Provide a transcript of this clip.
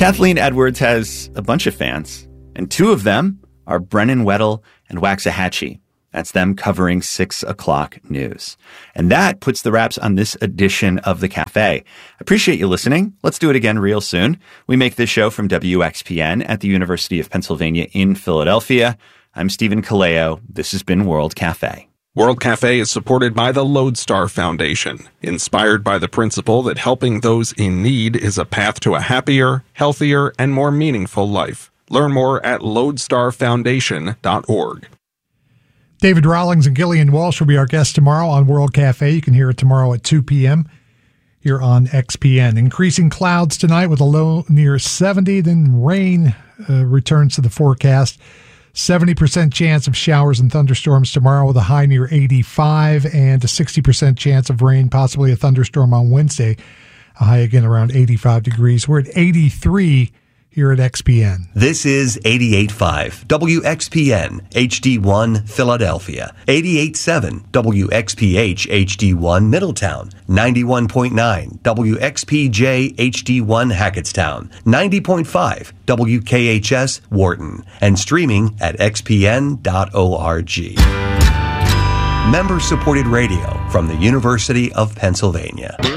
Kathleen Edwards has a bunch of fans, and two of them are Brennan Weddle and Waxahachie. That's them covering 6 o'clock news. And that puts the wraps on this edition of The Cafe. Appreciate you listening. Let's do it again real soon. We make this show from WXPN at the University of Pennsylvania in Philadelphia. I'm Stephen Kaleo. This has been World Cafe. World Cafe is supported by the Lodestar Foundation, inspired by the principle that helping those in need is a path to a happier, healthier, and more meaningful life. Learn more at lodestarfoundation.org. David Rawlings and Gillian Walsh will be our guests tomorrow on World Cafe. You can hear it tomorrow at 2 p.m. here on XPN. Increasing clouds tonight with a low near 70, then rain returns to the forecast. 70% chance of showers and thunderstorms tomorrow with a high near 85, and a 60% chance of rain, possibly a thunderstorm on Wednesday. A high again around 85 degrees. We're at 83 here at XPN. This is 88.5 WXPN HD1 Philadelphia, 88.7 WXPH HD1 Middletown, 91.9 WXPJ HD1 Hackettstown, 90.5 WKHS Wharton, and streaming at xpn.org. Member-supported radio from the University of Pennsylvania.